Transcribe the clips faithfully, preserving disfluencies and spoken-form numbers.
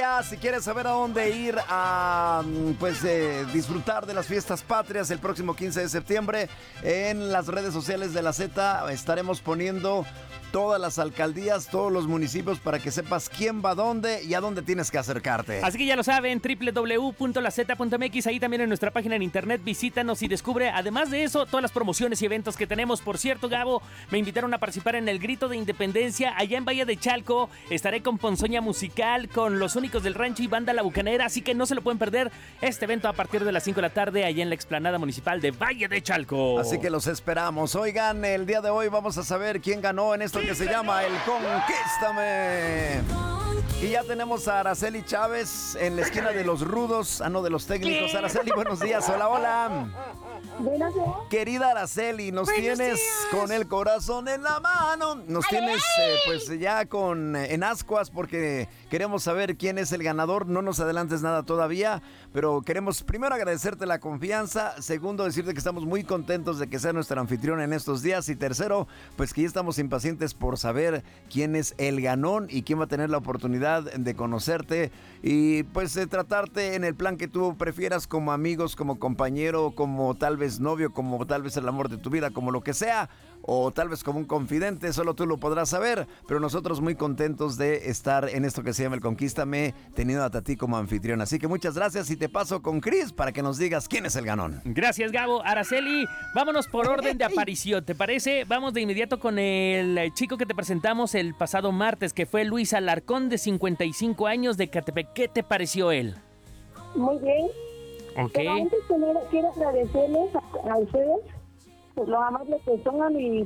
ya. Si quieres saber a dónde ir a pues eh, disfrutar de las fiestas patrias el próximo quince de septiembre, en las redes sociales de la Z estaremos poniendo todas las alcaldías, todos los municipios, para que sepas quién va a dónde y a dónde tienes que acercarte. Así que ya lo saben, doble u doble u doble u punto la zeta punto eme equis, ahí también en nuestra página en internet, visítanos y descubre, además de eso, todas las promociones y eventos que tenemos. Por cierto, Gabo, me invitaron a participar en el Grito de Independencia allá en Valle de Chalco. Estaré con Ponzoña Musical, con Los Únicos del Rancho y Banda La Bucanera, así que no se lo pueden perder este evento a partir de las cinco de la tarde allá en la explanada municipal de Valle de Chalco. Así que los esperamos. Oigan, el día de hoy vamos a saber quién ganó en esto que se llama el Conquístame. Y ya tenemos a Araceli Chávez en la esquina de los rudos, ah no, de los técnicos. Araceli, buenos días, hola, hola. Buenos días. Querida Araceli, nos Buenos tienes días. con el corazón en la mano. Nos ¡Ay, tienes ay! eh, pues ya con en ascuas porque queremos saber quién es el ganador. No nos adelantes nada todavía, pero queremos primero agradecerte la confianza. Segundo, decirte que estamos muy contentos de que sea nuestra anfitriona en estos días. Y tercero, pues que ya estamos impacientes por saber quién es el ganón y quién va a tener la oportunidad de conocerte y pues de tratarte en el plan que tú prefieras, como amigos, como compañero, como tal vez novio, como tal vez el amor de tu vida, como lo que sea, o tal vez como un confidente. Solo tú lo podrás saber, pero nosotros muy contentos de estar en esto que se llama el Conquístame, teniendo a ti como anfitrión. Así que muchas gracias y te paso con Chris para que nos digas quién es el ganón. Gracias, Gabo. Araceli, vámonos por orden de aparición, ¿te parece? Vamos de inmediato con el chico que te presentamos el pasado martes, que fue Luis Alarcón, de cincuenta y cinco años, de Catepec. ¿Qué te pareció él? Muy bien. Ok. Pero antes primero quiero agradecerles a, a ustedes por lo amables que son y,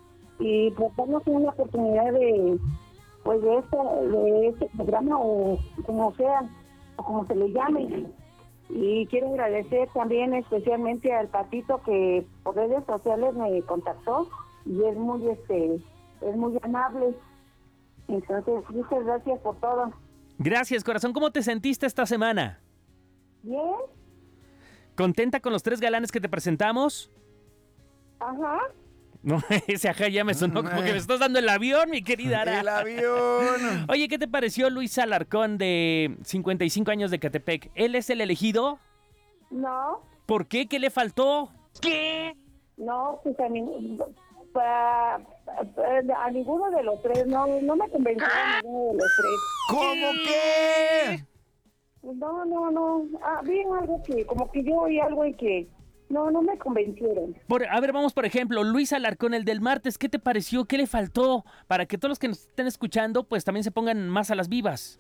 y por darnos una oportunidad de pues de este, de este programa, o como sea, o como se le llame. Y quiero agradecer también especialmente al Patito, que por redes sociales me contactó y es muy este es muy amable. Entonces, muchas gracias por todo. Gracias, corazón. ¿Cómo te sentiste esta semana? Bien. ¿Contenta con los tres galanes que te presentamos? Ajá. No, ese ajá ya me sonó como que me estás dando el avión, mi querida Ara. El avión. Oye, ¿qué te pareció Luis Alarcón, de cincuenta y cinco años, de Catepec? ¿Él es el elegido? No. ¿Por qué? ¿Qué le faltó? ¿Qué? No, pues a, ni- pa- pa- a ninguno de los tres, no, no me convenció a ninguno de los tres. ¿Cómo que? No, no, no, ah, vi algo que, como que yo oí algo y que, no, no me convencieron. Por, a ver, vamos por ejemplo, Luis Alarcón, el del martes, ¿qué te pareció? ¿Qué le faltó? Para que todos los que nos estén escuchando, pues también se pongan más a las vivas.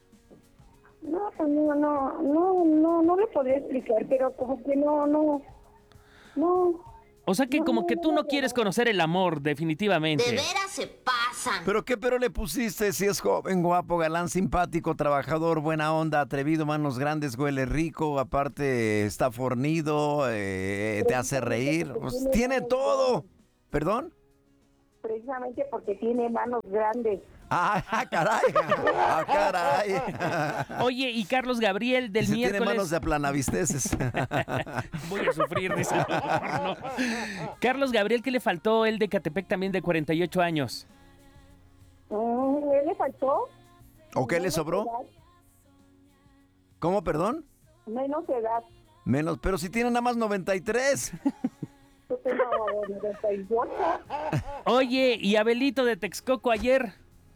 No, pues no, no, no, no, no le podría explicar, pero como que no, no, no. O sea que No, como que no, tú no, no no. quieres conocer el amor, definitivamente. De veras se pasan. ¿Pero qué pero le pusiste? Si es joven, guapo, galán, simpático, trabajador, buena onda, atrevido, manos grandes, huele rico, aparte está fornido, eh, te hace reír. Pues, tiene todo. ¿Perdón? Precisamente porque tiene manos grandes. Ah, ah, caray. Ah, caray. Oye, y Carlos Gabriel, del Dice, tiene miércoles... manos de aplanavisteces. Voy a sufrir, dice. No. Carlos Gabriel, ¿qué le faltó? Él de Catepec, también de cuarenta y ocho años. Mm, ¿Él le faltó? ¿O qué le Menos sobró? edad, ¿Cómo, perdón? Menos edad. Menos, pero si tiene nada más noventa y tres. Yo tengo noventa y ocho. Oye, y Abelito de Texcoco ayer.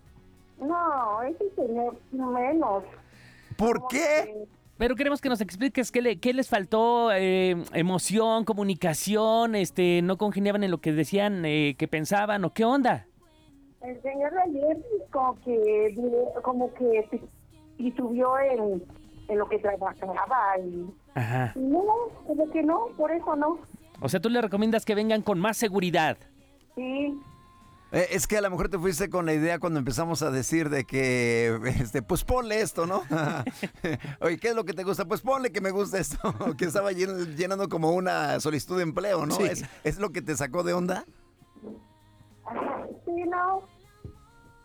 No, ese señor menos. ¿Por Como qué? que, Pero queremos que nos expliques qué, le, qué les faltó, eh, emoción, comunicación, este, no congeniaban en lo que decían, eh, que pensaban, o qué onda. El señor de ayer como que como que titubeó en, en lo que trabajaba y Ajá. no, como que no, por eso no. O sea, tú le recomiendas que vengan con más seguridad. Sí, Eh, es que a lo mejor te fuiste con la idea cuando empezamos a decir de que, este, pues ponle esto, ¿no? Oye, ¿qué es lo que te gusta? Pues ponle que me gusta esto. Que estaba llen- llenando como una solicitud de empleo, ¿no? Sí. ¿Es, es lo que te sacó de onda? sí, no.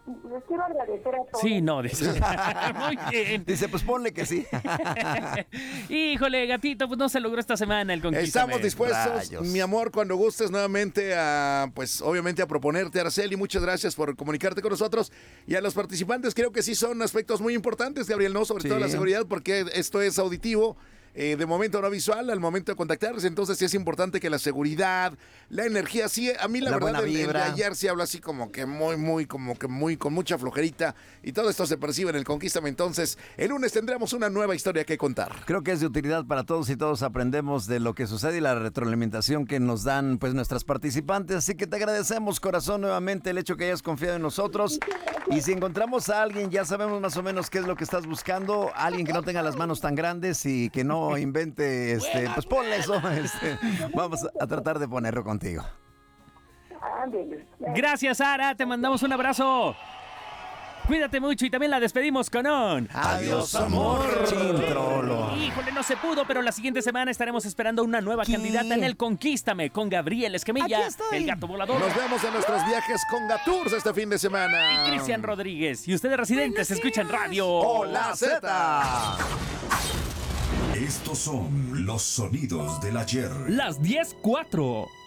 les quiero agradecer a todos. Sí, no, dice. Muy bien. Dice, pues ponle que sí. Híjole, gatito, pues no se logró esta semana el Conquístame. Estamos dispuestos, Rayos. mi amor, cuando gustes nuevamente a, pues obviamente a proponerte, Araceli. Muchas gracias por comunicarte con nosotros. Y a los participantes creo que sí son aspectos muy importantes, Gabriel, ¿no? Sobre Sí. todo la seguridad, porque esto es auditivo. Eh, de momento no visual, al momento de contactarse, entonces sí es importante que la seguridad, la energía, sí, a mí la, La verdad buena el, el de vibra. ayer sí habla así como que muy, muy, como que muy, con mucha flojerita, y todo esto se percibe en el Conquístame. Entonces, el lunes tendremos una nueva historia que contar. Creo que es de utilidad para todos y todos aprendemos de lo que sucede y la retroalimentación que nos dan pues nuestras participantes. Así que te agradecemos, corazón, nuevamente el hecho que hayas confiado en nosotros. Y si encontramos a alguien, ya sabemos más o menos qué es lo que estás buscando. Alguien que no tenga las manos tan grandes y que no invente, este, pues ponle eso. Este, vamos a tratar de ponerlo contigo. Ándele. Gracias, Sara. Te mandamos un abrazo. Cuídate mucho y también la despedimos con un... Adiós, amor. Chintrolo. Híjole, no se pudo, pero la siguiente semana estaremos esperando una nueva ¿Qué? candidata en el Conquístame con Gabriel Escamilla, Aquí estoy. el gato volador. Nos vemos en nuestros viajes con Gatours este fin de semana. Y Cristian Rodríguez. Y ustedes residentes escuchan radio. Hola, Z. Estos son los sonidos del ayer. Las diez cuatro.